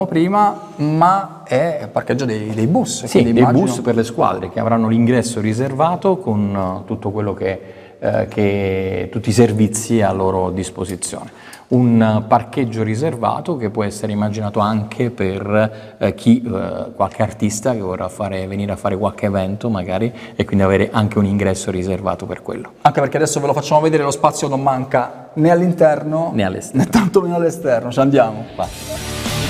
prima, ma è il parcheggio dei bus. Sì, dei bus per le squadre che avranno l'ingresso riservato con tutto quello tutti i servizi a loro disposizione. Un parcheggio riservato che può essere immaginato anche per qualche artista che vorrà venire a fare qualche evento magari, e quindi avere anche un ingresso riservato per quello. Anche perché adesso ve lo facciamo vedere, lo spazio non manca né all'interno Né all'esterno. né tanto meno all'esterno. Ci andiamo. Va.